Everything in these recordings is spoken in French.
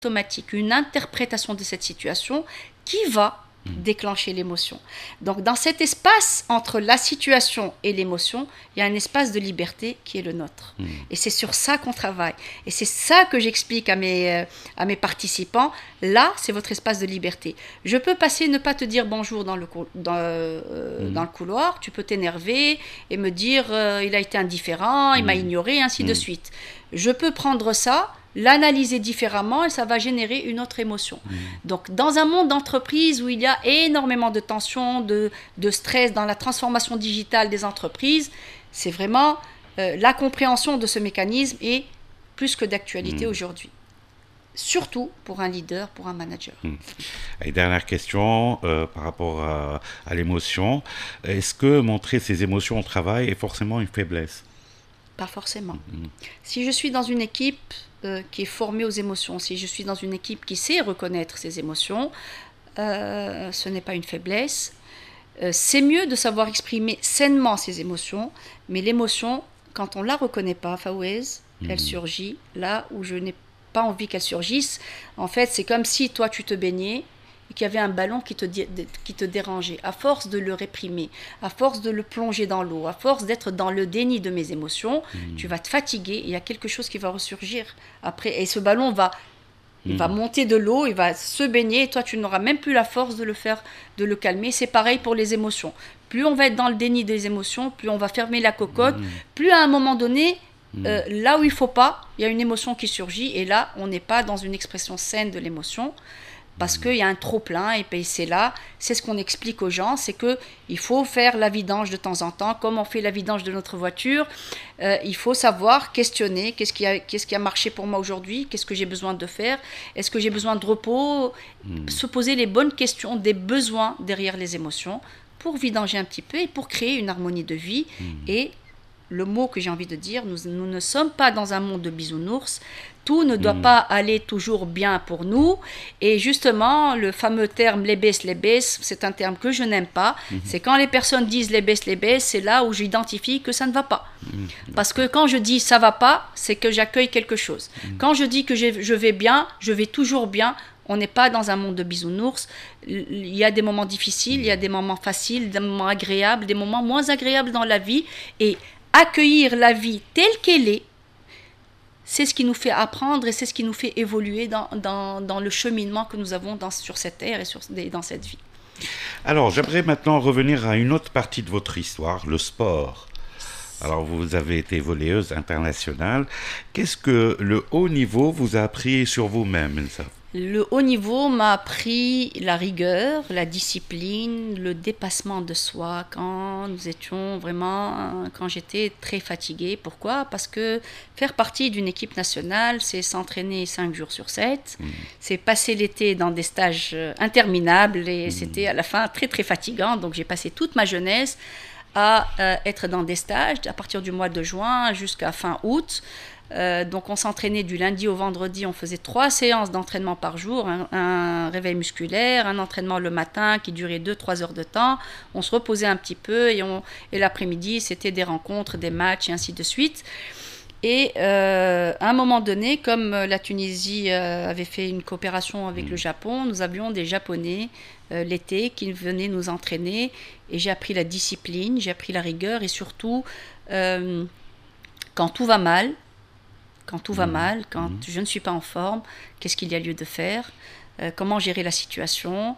automatique, une interprétation de cette situation qui va déclencher l'émotion. Donc dans cet espace entre la situation et l'émotion, il y a un espace de liberté qui est le nôtre. Et c'est sur ça qu'on travaille. Et c'est ça que j'explique à mes participants. Là, c'est votre espace de liberté. Je peux passer, ne pas te dire bonjour dans le couloir, tu peux t'énerver et me dire il a été indifférent, il m'a ignoré, ainsi de suite. Je peux prendre ça, l'analyser différemment et ça va générer une autre émotion. Donc, dans un monde d'entreprise où il y a énormément de tensions, de stress dans la transformation digitale des entreprises, c'est vraiment la compréhension de ce mécanisme est plus que d'actualité aujourd'hui. Surtout pour un leader, pour un manager. Et dernière question par rapport à l'émotion. Est-ce que montrer ses émotions au travail est forcément une faiblesse ? Pas forcément. Si je suis dans une équipe qui est formée aux émotions, si je suis dans une équipe qui sait reconnaître ses émotions, ce n'est pas une faiblesse. C'est mieux de savoir exprimer sainement ses émotions, mais l'émotion, quand on ne la reconnaît pas, Fawez, elle surgit là où je n'ai pas envie qu'elle surgisse. En fait, c'est comme si toi, tu te baignais et qu'il y avait un ballon qui te dérangeait. À force de le réprimer, à force de le plonger dans l'eau, à force d'être dans le déni de mes émotions, tu vas te fatiguer et il y a quelque chose qui va ressurgir après. Et ce ballon il va monter de l'eau, il va se baigner et toi, tu n'auras même plus la force de le calmer. C'est pareil pour les émotions. Plus on va être dans le déni des émotions, plus on va fermer la cocotte, plus à un moment donné, là où il ne faut pas, il y a une émotion qui surgit et là, on n'est pas dans une expression saine de l'émotion. Parce qu'il y a un trop-plein, et puis c'est là, c'est ce qu'on explique aux gens, c'est qu'il faut faire la vidange de temps en temps, comme on fait la vidange de notre voiture, il faut savoir questionner, qu'est-ce qui a marché pour moi aujourd'hui, qu'est-ce que j'ai besoin de faire, est-ce que j'ai besoin de repos, se poser les bonnes questions des besoins derrière les émotions, pour vidanger un petit peu et pour créer une harmonie de vie, et le mot que j'ai envie de dire, nous ne sommes pas dans un monde de bisounours, tout ne doit pas aller toujours bien pour nous. Et justement, le fameux terme les baisses, c'est un terme que je n'aime pas. C'est quand les personnes disent les baisses, c'est là où j'identifie que ça ne va pas. Parce que quand je dis ça va pas, c'est que j'accueille quelque chose. Quand je dis que je vais bien, je vais toujours bien. On n'est pas dans un monde de bisounours. Il y a des moments difficiles, il y a des moments faciles, des moments agréables, des moments moins agréables dans la vie. Et accueillir la vie telle qu'elle est, c'est ce qui nous fait apprendre et c'est ce qui nous fait évoluer dans le cheminement que nous avons sur cette terre et dans cette vie. Alors, j'aimerais maintenant revenir à une autre partie de votre histoire, le sport. Alors, vous avez été volleyeuse internationale. Qu'est-ce que le haut niveau vous a appris sur vous-même, Elsa ? Le haut niveau m'a appris la rigueur, la discipline, le dépassement de soi quand j'étais très fatiguée. Pourquoi ? Parce que faire partie d'une équipe nationale, c'est s'entraîner 5 jours sur 7, c'est passer l'été dans des stages interminables et c'était à la fin très très fatigant. Donc j'ai passé toute ma jeunesse à être dans des stages à partir du mois de juin jusqu'à fin août. Donc on s'entraînait du lundi au vendredi, on faisait 3 séances d'entraînement par jour, un réveil musculaire, un entraînement le matin qui durait 2-3 heures de temps, on se reposait un petit peu et l'après-midi c'était des rencontres, des matchs et ainsi de suite. Et à un moment donné, comme la Tunisie avait fait une coopération avec le Japon, nous avions des Japonais l'été qui venaient nous entraîner et j'ai appris la discipline, j'ai appris la rigueur et surtout quand tout va mal, quand je ne suis pas en forme, qu'est-ce qu'il y a lieu de faire, comment gérer la situation,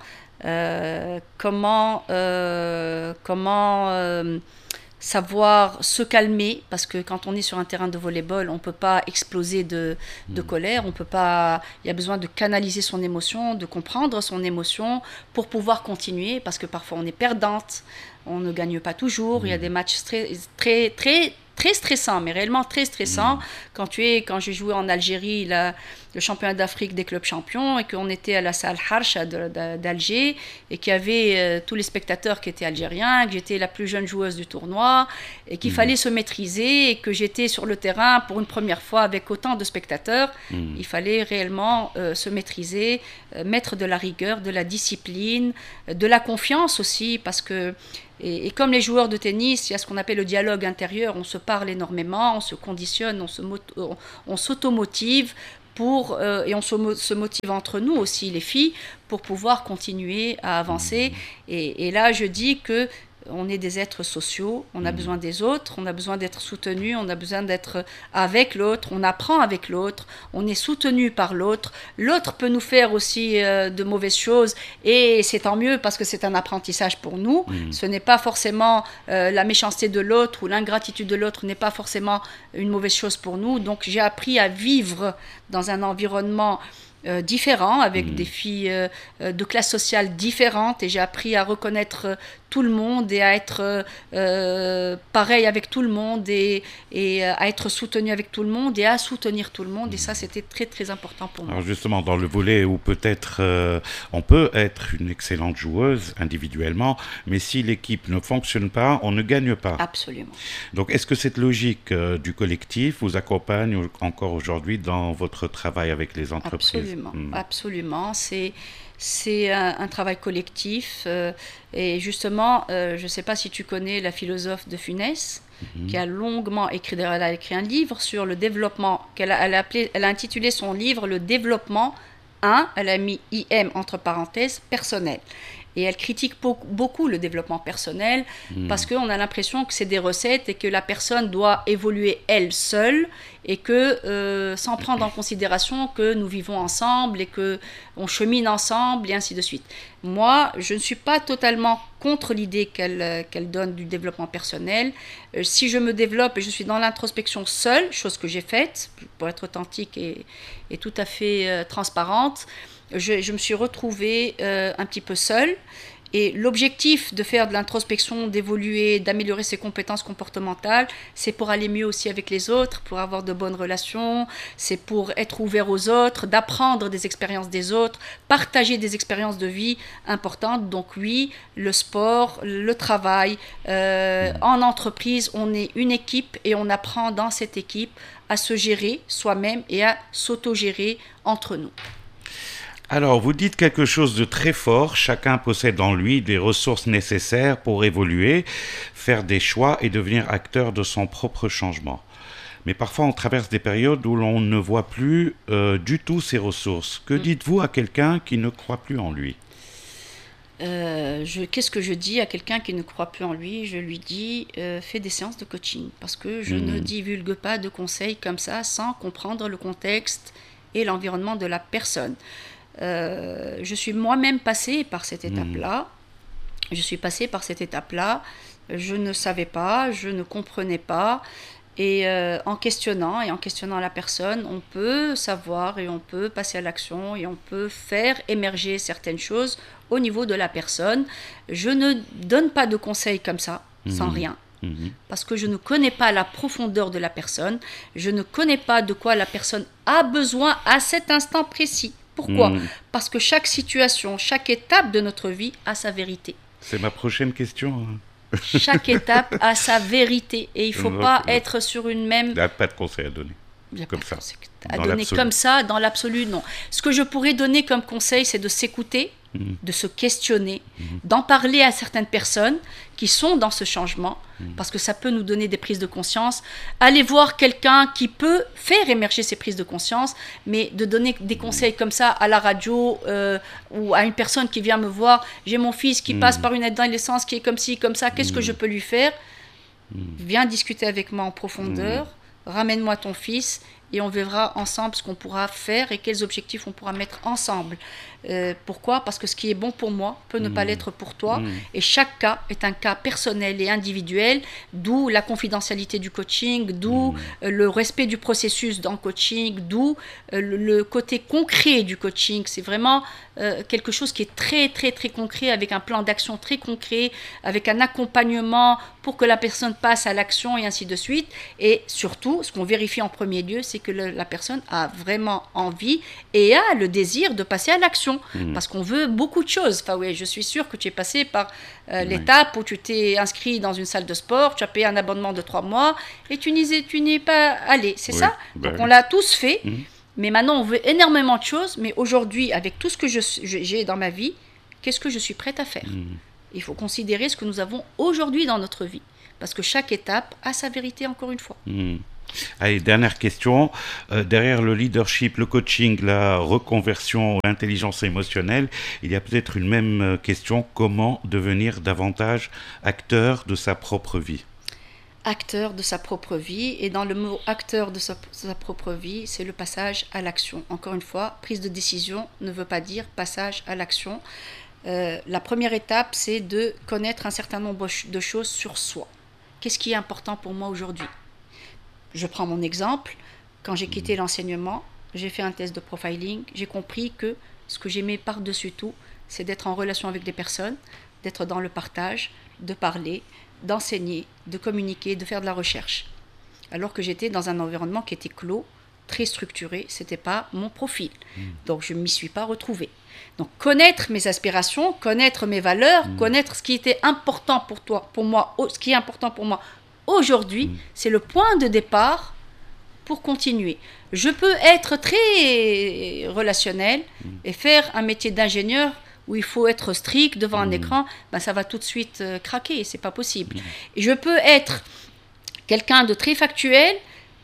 comment savoir se calmer, parce que quand on est sur un terrain de volley-ball, on ne peut pas exploser de colère, il y a besoin de canaliser son émotion, de comprendre son émotion pour pouvoir continuer, parce que parfois on est perdante, on ne gagne pas toujours, il y a des matchs très stressant, mais réellement très stressant. Quand j'ai joué en Algérie le championnat d'Afrique des clubs champions et qu'on était à la salle Harsha d'Alger et qu'il y avait tous les spectateurs qui étaient algériens, que j'étais la plus jeune joueuse du tournoi et qu'il fallait se maîtriser et que j'étais sur le terrain pour une première fois avec autant de spectateurs, il fallait réellement se maîtriser, mettre de la rigueur, de la discipline, de la confiance aussi, parce que et comme les joueurs de tennis, il y a ce qu'on appelle le dialogue intérieur, on se parle énormément, on se conditionne, on s'automotive et on se motive entre nous aussi, les filles, pour pouvoir continuer à avancer. Et là, je dis que on est des êtres sociaux, on a besoin des autres, on a besoin d'être soutenus, on a besoin d'être avec l'autre, on apprend avec l'autre, on est soutenu par l'autre. L'autre peut nous faire aussi de mauvaises choses et c'est tant mieux parce que c'est un apprentissage pour nous. Ce n'est pas forcément la méchanceté de l'autre ou l'ingratitude de l'autre n'est pas forcément une mauvaise chose pour nous. Donc j'ai appris à vivre dans un environnement différents, avec des filles de classes sociales différentes, et j'ai appris à reconnaître tout le monde et à être pareil avec tout le monde et à être soutenu avec tout le monde et à soutenir tout le monde, et ça c'était très très important pour moi. Alors justement, dans le volet où peut-être on peut être une excellente joueuse individuellement, mais si l'équipe ne fonctionne pas, on ne gagne pas. Absolument. Donc est-ce que cette logique du collectif vous accompagne encore aujourd'hui dans votre travail avec les entreprises? Absolument. C'est un travail collectif. Et justement, je ne sais pas si tu connais la philosophe de Funès, qui a longuement écrit, elle a écrit un livre sur le développement, elle a intitulé son livre « Le développement 1 », elle a mis IM entre parenthèses, personnel. Et elle critique beaucoup le développement personnel parce qu'on a l'impression que c'est des recettes et que la personne doit évoluer elle seule et que sans prendre en considération que nous vivons ensemble et qu'on chemine ensemble et ainsi de suite. Moi, je ne suis pas totalement contre l'idée qu'elle donne du développement personnel. Si je me développe et je suis dans l'introspection seule, chose que j'ai faite pour être authentique et tout à fait transparente, je me suis retrouvée un petit peu seule. Et l'objectif de faire de l'introspection, d'évoluer, d'améliorer ses compétences comportementales, c'est pour aller mieux aussi avec les autres, pour avoir de bonnes relations, c'est pour être ouvert aux autres, d'apprendre des expériences des autres, partager des expériences de vie importantes. Donc oui, le sport, le travail, en entreprise, on est une équipe et on apprend dans cette équipe à se gérer soi-même et à s'autogérer entre nous. Alors, vous dites quelque chose de très fort. Chacun possède en lui des ressources nécessaires pour évoluer, faire des choix et devenir acteur de son propre changement. Mais parfois, on traverse des périodes où l'on ne voit plus du tout ces ressources. Que dites-vous à quelqu'un qui ne croit plus en lui ? Qu'est-ce que je dis à quelqu'un qui ne croit plus en lui ? Je lui dis, fais des séances de coaching. Parce que je ne divulgue pas de conseils comme ça sans comprendre le contexte et l'environnement de la personne. Je suis moi-même passée par cette étape-là. Je ne savais pas, je ne comprenais pas. Et en questionnant la personne, on peut savoir et on peut passer à l'action et on peut faire émerger certaines choses au niveau de la personne. Je ne donne pas de conseils comme ça, sans rien. Parce que je ne connais pas la profondeur de la personne. Je ne connais pas de quoi la personne a besoin à cet instant précis. Pourquoi ? Parce que chaque situation, chaque étape de notre vie a sa vérité. C'est ma prochaine question. Chaque étape a sa vérité et il ne faut pas être sur une même... Il n'y a pas de conseil à donner. Comme ça. À donner comme ça, dans l'absolu, non. Ce que je pourrais donner comme conseil, c'est de s'écouter, de se questionner, d'en parler à certaines personnes qui sont dans ce changement, parce que ça peut nous donner des prises de conscience. Aller voir quelqu'un qui peut faire émerger ces prises de conscience, mais de donner des conseils comme ça à la radio ou à une personne qui vient me voir, j'ai mon fils qui passe par une adolescence qui est comme ci, comme ça, qu'est-ce que je peux lui faire ? Viens discuter avec moi en profondeur, ramène-moi ton fils et on verra ensemble ce qu'on pourra faire et quels objectifs on pourra mettre ensemble. Pourquoi ? Parce que ce qui est bon pour moi peut ne pas l'être pour toi. Et chaque cas est un cas personnel et individuel, d'où la confidentialité du coaching, d'où le respect du processus dans le coaching, d'où le côté concret du coaching. C'est vraiment quelque chose qui est très, très, très concret, avec un plan d'action très concret, avec un accompagnement pour que la personne passe à l'action et ainsi de suite. Et surtout, ce qu'on vérifie en premier lieu, c'est que la personne a vraiment envie et a le désir de passer à l'action. Parce qu'on veut beaucoup de choses. Enfin, oui, je suis sûre que tu es passé par l'étape où tu t'es inscrit dans une salle de sport, tu as payé un abonnement de 3 mois et tu n'y es pas allé. C'est ça ? Donc on l'a tous fait. Mais maintenant, on veut énormément de choses. Mais aujourd'hui, avec tout ce que j'ai dans ma vie, qu'est-ce que je suis prête à faire ? Il faut considérer ce que nous avons aujourd'hui dans notre vie. Parce que chaque étape a sa vérité, encore une fois. Allez, dernière question. Derrière le leadership, le coaching, la reconversion, l'intelligence émotionnelle, il y a peut-être une même question. Comment devenir davantage acteur de sa propre vie? Acteur de sa propre vie, et dans le mot acteur de sa propre vie, c'est le passage à l'action. Encore une fois, prise de décision ne veut pas dire passage à l'action. La première étape, c'est de connaître un certain nombre de choses sur soi. Qu'est-ce qui est important pour moi aujourd'hui? Je prends mon exemple. Quand j'ai quitté l'enseignement, j'ai fait un test de profiling. J'ai compris que ce que j'aimais par-dessus tout, c'est d'être en relation avec des personnes, d'être dans le partage, de parler, d'enseigner, de communiquer, de faire de la recherche. Alors que j'étais dans un environnement qui était clos, très structuré, ce n'était pas mon profil. Donc je ne m'y suis pas retrouvée. Donc connaître mes aspirations, connaître mes valeurs, connaître ce qui était important pour moi, ce qui est important pour moi aujourd'hui, c'est le point de départ pour continuer. Je peux être très relationnel et faire un métier d'ingénieur où il faut être strict devant un écran, ben ça va tout de suite craquer, c'est pas possible. Et je peux être quelqu'un de très factuel,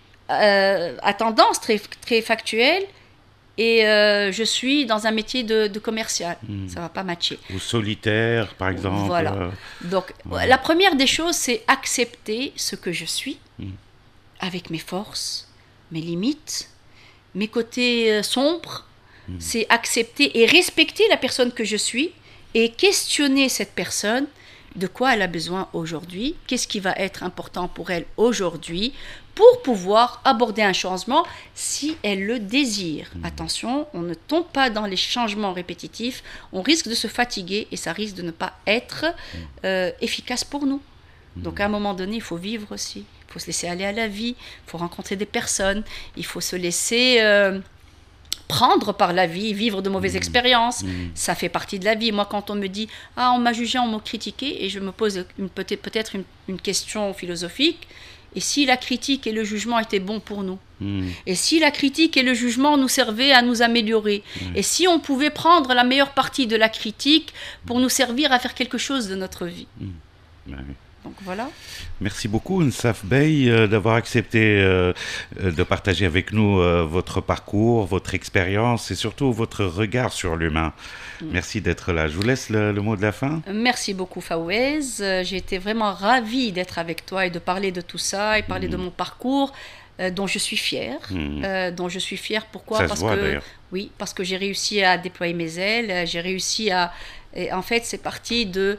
à tendance très factuelle, et je suis dans un métier de commercial. Ça va pas matcher. Ou solitaire, par exemple. Voilà. Donc, la première des choses, c'est accepter ce que je suis, avec mes forces, mes limites, mes côtés sombres. C'est accepter et respecter la personne que je suis et questionner cette personne, de quoi elle a besoin aujourd'hui, qu'est-ce qui va être important pour elle aujourd'hui, pour pouvoir aborder un changement si elle le désire. Attention, on ne tombe pas dans les changements répétitifs, on risque de se fatiguer et ça risque de ne pas être efficace pour nous. Donc à un moment donné, il faut vivre aussi, il faut se laisser aller à la vie, il faut rencontrer des personnes, il faut se laisser prendre par la vie, vivre de mauvaises expériences, ça fait partie de la vie. Moi, quand on me dit « Ah, on m'a jugé, on m'a critiqué », et je me pose peut-être une question philosophique, et si la critique et le jugement étaient bons pour nous? Et si la critique et le jugement nous servaient à nous améliorer? Et si on pouvait prendre la meilleure partie de la critique pour nous servir à faire quelque chose de notre vie? Donc voilà. Merci beaucoup, Nsaf Bey, d'avoir accepté de partager avec nous votre parcours, votre expérience et surtout votre regard sur l'humain. Merci d'être là. Je vous laisse le mot de la fin. Merci beaucoup, Fawez. J'ai été vraiment ravie d'être avec toi et de parler de tout ça et parler de mon parcours. Dont je suis fière. Pourquoi? Parce que j'ai réussi à déployer mes ailes, j'ai réussi à... Et en fait, c'est parti de...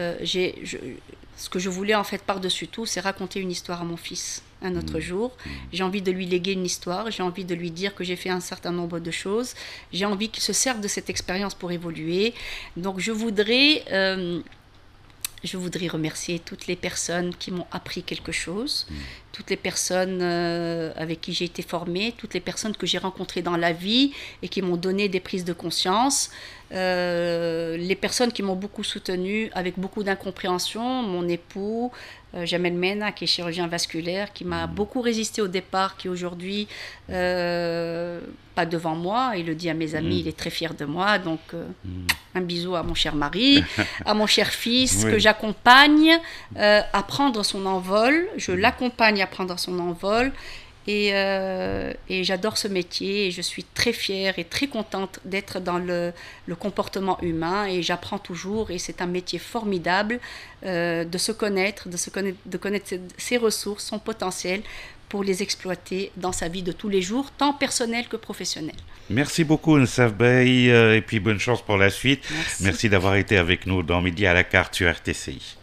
ce que je voulais en fait par-dessus tout, c'est raconter une histoire à mon fils un autre jour. J'ai envie de lui léguer une histoire, j'ai envie de lui dire que j'ai fait un certain nombre de choses, j'ai envie qu'il se serve de cette expérience pour évoluer. Donc je voudrais remercier toutes les personnes qui m'ont appris quelque chose, toutes les personnes avec qui j'ai été formée, toutes les personnes que j'ai rencontrées dans la vie et qui m'ont donné des prises de conscience, les personnes qui m'ont beaucoup soutenue avec beaucoup d'incompréhension, mon époux, Jamel Mena, qui est chirurgien vasculaire, qui m'a beaucoup résisté au départ, qui aujourd'hui, pas devant moi, il le dit à mes amis, il est très fier de moi, donc un bisou à mon cher mari, à mon cher fils, que j'accompagne à prendre son envol, je l'accompagne à prendre son envol, et j'adore ce métier, et je suis très fière et très contente d'être dans le comportement humain, et j'apprends toujours, et c'est un métier formidable de se connaître, de connaître ses ressources, son potentiel, pour les exploiter dans sa vie de tous les jours, tant personnelle que professionnelle. Merci beaucoup, Nsaf Bey, et puis bonne chance pour la suite. Merci d'avoir été avec nous dans Midi à la carte sur RTCI.